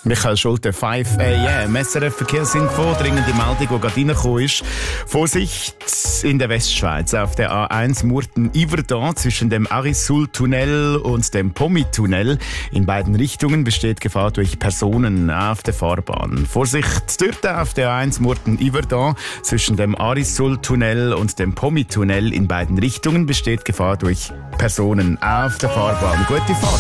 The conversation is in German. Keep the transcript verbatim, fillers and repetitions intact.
Michael Schulte, fünf a m. S R F Verkehrsinfo, dringende Meldung, die gerade reingekommen ist. Vorsicht in der Westschweiz auf der A eins Murten-Yverdon zwischen dem Arisul-Tunnel und dem Pommi-Tunnel. In beiden Richtungen besteht Gefahr durch Personen auf der Fahrbahn. Vorsicht dort auf der A eins Murten-Yverdon zwischen dem Arisul-Tunnel und dem Pommi-Tunnel. In beiden Richtungen besteht Gefahr durch Personen auf der Fahrbahn. Gute Fahrt.